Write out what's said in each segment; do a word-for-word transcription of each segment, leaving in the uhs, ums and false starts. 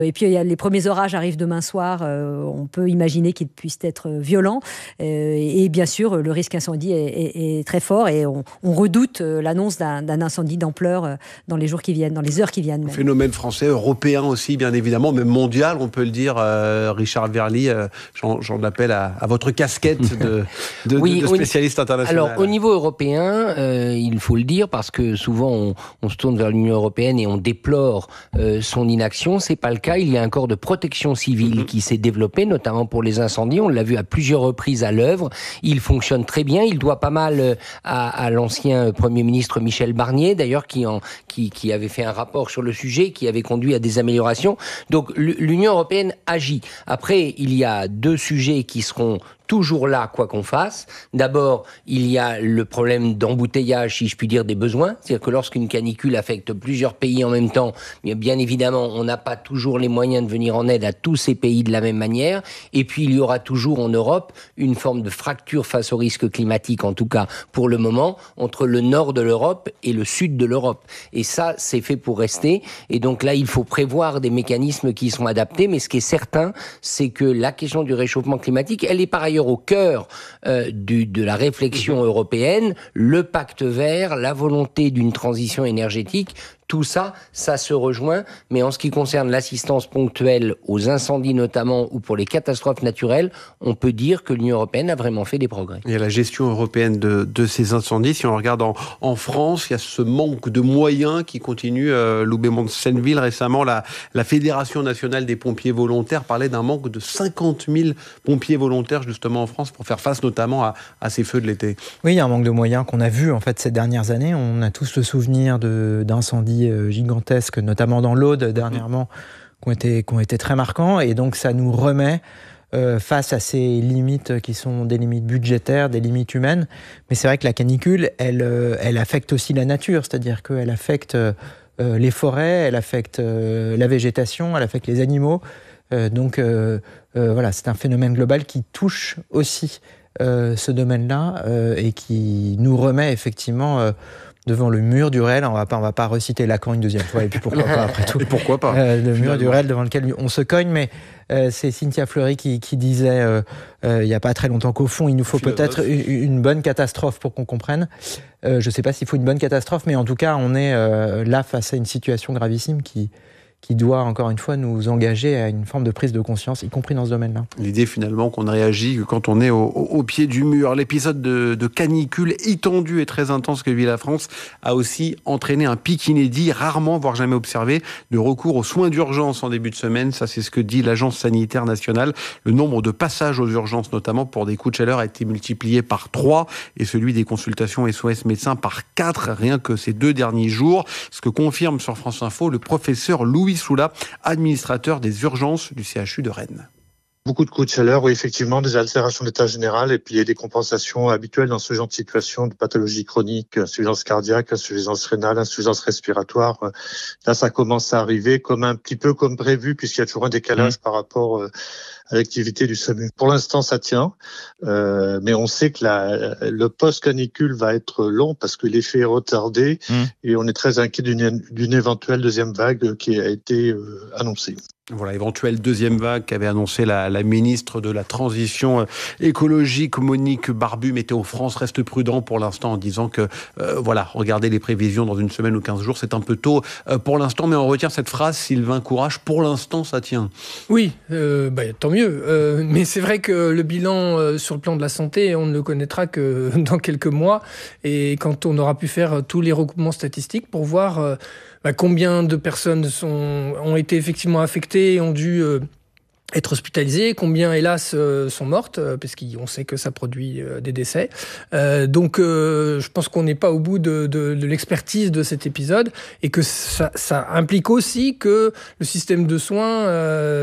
Et puis, il y a les premiers orages arrivent demain soir. Euh, on peut imaginer qu'ils puissent être violents. Euh, et bien sûr, le risque incendie est, est, est très fort. Et on, on redoute l'annonce d'un, d'un incendie d'ampleur dans les jours qui viennent, dans les heures qui viennent. Même. Phénomène français, européen aussi, bien évidemment, même mondial, on peut le dire. Euh, Richard Verly, euh, j'en, j'en appelle à, à votre casquette de, de, oui, de spécialiste au, international. Alors, au niveau européen, euh, il faut le dire, parce que souvent, on, on se tourne vers l'Union européenne et on déplore euh, son inaction. C'est pas le cas. Il y a un corps de protection civile mmh. qui s'est développé, notamment pour les incendies. On l'a vu à plusieurs reprises à l'œuvre. Il fonctionne très bien. Il doit pas mal à, à l'ancien Premier ministre Michel Barnier, d'ailleurs, qui, en, qui, qui avait fait un rapport sur le sujet, qui avait conduit à des améliorations. Donc, l'Union européenne agit. Après, il y a deux sujets qui seront toujours là, quoi qu'on fasse. D'abord, il y a le problème d'embouteillage, si je puis dire, des besoins. C'est-à-dire que lorsqu'une canicule affecte plusieurs pays en même temps, bien évidemment, on n'a pas toujours les moyens de venir en aide à tous ces pays de la même manière. Et puis, il y aura toujours en Europe une forme de fracture face au risque climatique, en tout cas pour le moment, entre le nord de l'Europe et le sud de l'Europe. Et ça, c'est fait pour rester. Et donc là, il faut prévoir des mécanismes qui sont adaptés. Mais ce qui est certain, c'est que la question du réchauffement climatique, elle est par ailleurs au cœur euh, du, de la réflexion européenne, le pacte vert, la volonté d'une transition énergétique. Tout ça, ça se rejoint, mais en ce qui concerne l'assistance ponctuelle aux incendies notamment ou pour les catastrophes naturelles, on peut dire que l'Union européenne a vraiment fait des progrès. Il y a la gestion européenne de, de ces incendies. Si on regarde en, en France, il y a ce manque de moyens qui continue. Euh, Loubet-Mont-Senneville, récemment, la, la Fédération nationale des pompiers volontaires parlait d'un manque de cinquante mille pompiers volontaires justement en France pour faire face notamment à, à ces feux de l'été. Oui, il y a un manque de moyens qu'on a vu en fait ces dernières années. On a tous le souvenir de, d'incendies gigantesques, notamment dans l'Aude dernièrement, qui ont été, qui ont été très marquants. Et donc, ça nous remet euh, face à ces limites qui sont des limites budgétaires, des limites humaines. Mais c'est vrai que la canicule, elle, euh, elle affecte aussi la nature, c'est-à-dire qu'elle affecte euh, les forêts, elle affecte euh, la végétation, elle affecte les animaux. Euh, donc, euh, euh, voilà, c'est un phénomène global qui touche aussi euh, ce domaine-là euh, et qui nous remet effectivement euh, devant le mur du réel. On va pas, on va pas reciter Lacan une deuxième fois, et puis pourquoi pas après tout. Et pourquoi pas euh, Le mur du réel devant lequel on se cogne, mais euh, c'est Cynthia Fleury qui, qui disait euh, euh, il y a pas très longtemps qu'au fond, il nous faut Philosophe. peut-être une, une bonne catastrophe pour qu'on comprenne. Euh, je sais pas s'il faut une bonne catastrophe, mais en tout cas, on est euh, là face à une situation gravissime qui qui doit, encore une fois, nous engager à une forme de prise de conscience, y compris dans ce domaine-là. L'idée, finalement, qu'on ne réagit que quand on est au, au, au pied du mur. L'épisode de, de canicule étendue et très intense que vit la France a aussi entraîné un pic inédit, rarement, voire jamais observé, de recours aux soins d'urgence en début de semaine. Ça, c'est ce que dit l'Agence sanitaire nationale. Le nombre de passages aux urgences, notamment pour des coups de chaleur, a été multiplié par trois et celui des consultations S O S médecins par quatre, rien que ces deux derniers jours. Ce que confirme sur France Info le professeur Louis Soula, administrateur des urgences du C H U de Rennes. Beaucoup de coups de chaleur, oui, effectivement, des altérations d'état général et puis il y a des compensations habituelles dans ce genre de situation de pathologie chronique, insuffisance cardiaque, insuffisance rénale, insuffisance respiratoire. Là, ça commence à arriver comme un petit peu comme prévu puisqu'il y a toujours un décalage mmh. par rapport à l'activité du SAMU. Pour l'instant, ça tient, euh, mais on sait que la, le post-canicule va être long parce que l'effet est retardé mmh. et on est très inquiet d'une, d'une éventuelle deuxième vague qui a été euh, annoncée. Voilà, éventuelle deuxième vague qu'avait annoncé la, la ministre de la Transition écologique, Monique Barbu. Météo France reste prudent pour l'instant en disant que, euh, voilà, regardez les prévisions dans une semaine ou quinze jours, c'est un peu tôt euh, pour l'instant, mais on retient cette phrase, Sylvain Courage, pour l'instant ça tient. Oui, euh, bah, tant mieux, euh, mais c'est vrai que le bilan euh, sur le plan de la santé, on ne le connaîtra que dans quelques mois, et quand on aura pu faire tous les recoupements statistiques pour voir euh, bah, combien de personnes sont, ont été effectivement affectées et ont dû euh, être hospitalisées, combien hélas euh, sont mortes, euh, parce qu'on sait que ça produit euh, des décès. Euh, donc euh, je pense qu'on n'est pas au bout de, de, de l'expertise de cet épisode et que ça, ça implique aussi que le système de soins euh,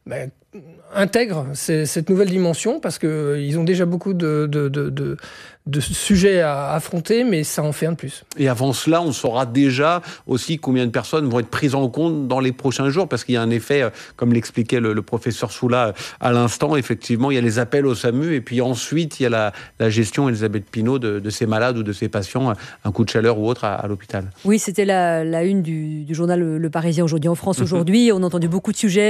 ben, intègrent ces, cette nouvelle dimension parce qu'ils ont déjà beaucoup de, de, de, de, de sujets à affronter, mais ça en fait un de plus. Et avant cela, on saura déjà aussi combien de personnes vont être prises en compte dans les prochains jours, parce qu'il y a un effet, comme l'expliquait le, le professeur Soula à l'instant, effectivement, il y a les appels au SAMU, et puis ensuite, il y a la, la gestion, Elisabeth Pinault, de, de ces malades ou de ces patients, un coup de chaleur ou autre à, à l'hôpital. Oui, c'était la, la une du, du journal Le Parisien aujourd'hui en France. Aujourd'hui, on a entendu beaucoup de sujets